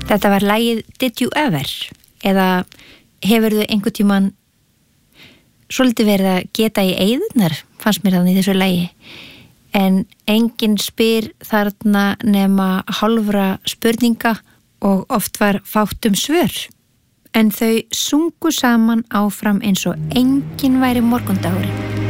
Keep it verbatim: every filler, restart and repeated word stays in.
Þetta var lagið Did You Ever eða hefurðu einhvern tímann svolítið verið að geta í eyðurnar, fannst mér þannig í þessu lagi. En enginn spyr þarna nema hálfra spurninga og oft var fátt um svör. En þau sungu saman áfram eins og enginn væri morgundagurinn.